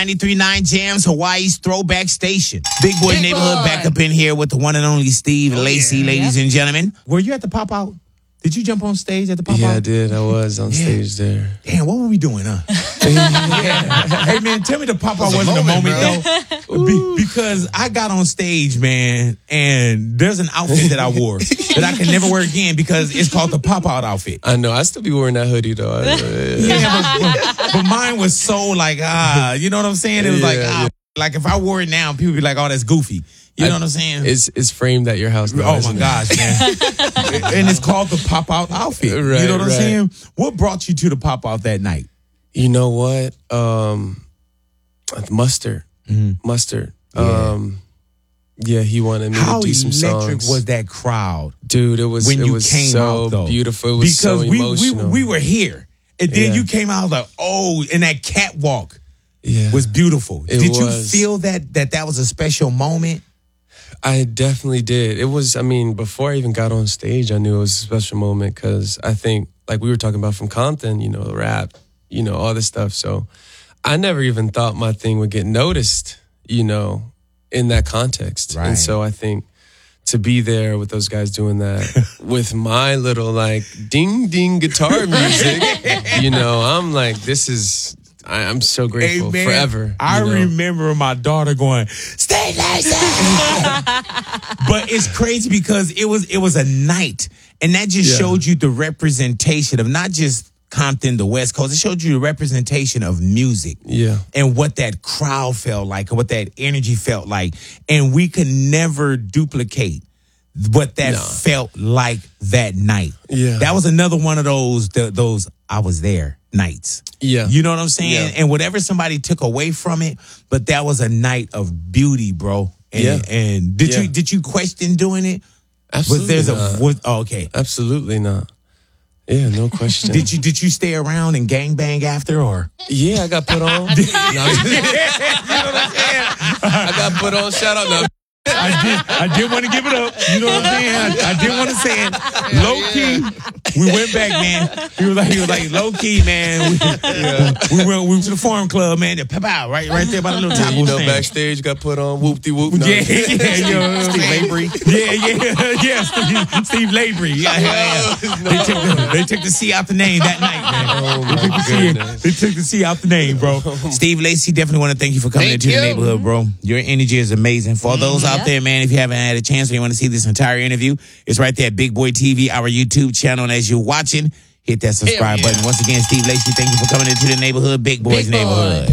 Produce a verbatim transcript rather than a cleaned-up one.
ninety-three point nine Jams, Hawaii's throwback station. Big Boy Big Neighborhood Boy. back up in here with the one and only Steve Lacy, yeah. ladies and gentlemen. Were you at the pop out? Did you jump on stage at the pop out? Yeah, I did. I was on Yeah. stage there. Damn, what were we doing, huh? yeah. Hey, man, tell me the pop out wasn't a moment, though. Be- because I got on stage, man, and there's an outfit that I wore that I can never wear again because it's called the pop out outfit. I know. I still be wearing that hoodie, though. I, yeah. Yeah, but, but mine was so like, ah, you know what I'm saying? It was like, Yeah, ah, yeah. like if I wore it now, people be like, oh, that's goofy. You know I- what I'm saying? It's it's framed at your house now. Oh my isn't it? gosh, man. And it's called the pop out outfit. Right, you know what I'm right. saying? What brought you to the pop out that night? You know what? Um, mustard. Mm-hmm. Mustard. Um, yeah, he wanted me How to do some electric songs. was that crowd Dude, it was when it you was came so out though? beautiful. It was because so we, emotional. we we were here, and then Yeah. you came out like, oh, and that catwalk yeah. was beautiful. It Did was. you feel that that that was a special moment? I definitely did. It was, I mean, before I even got on stage, I knew it was a special moment because I think, like we were talking about from Compton, you know, the rap, you know, all this stuff. So I never even thought my thing would get noticed, you know, in that context. Right. And so I think to be there with those guys doing that with my little like ding ding guitar music, you know, I'm like, this is, I, I'm so grateful Hey, man, forever. I you know? remember my daughter going, "Stay lazy," but it's crazy because it was it was a night, and that just Yeah. showed you the representation of not just Compton, the West Coast. It showed you the representation of music. Yeah. And what that crowd felt like, and what that energy felt like, and we could never duplicate what that No. felt like that night. Yeah. That was another one of those the, those I was there nights. Yeah. You know what I'm saying? Yeah. And whatever somebody took away from it, but that was a night of beauty, bro. And, Yeah. and did Yeah. you did you question doing it? Absolutely Was there's not. a was, oh, okay. Absolutely not. Yeah, no question. Did you did you stay around and gangbang after or? Yeah, I got put on. No, I got put on. Shout out. No. I did. I did want to give it up. You know what I'm saying? I, I did want to say it. Low key, we went back, man. He was like, he was like, low key, man. We, yeah. we went, we went to the Farm Club, man. The pep out right, right there by the little Yeah, taco you know, stand. backstage got put on. Whoop de whoop. No. Yeah, yeah, you know what I'm Steve saying? Lavery. Yeah, yeah, yeah. Steve, Steve Lavery. Yeah, yeah, yeah. They took the, they took the C out the name that night, man. Oh They took the my C, goodness. they took the C out the name, bro. Steve Lacy, definitely want to thank you for coming Thank into the you. neighborhood, bro. Your energy is amazing. For those out Yeah. there, man, if you haven't had a chance or you want to see this entire interview, it's right there at Big Boy T V, our YouTube channel. And as you're watching, hit that subscribe Hell yeah. button. Once again, Steve Lacy, thank you for coming into the neighborhood, Big Boy's Big Boy. neighborhood.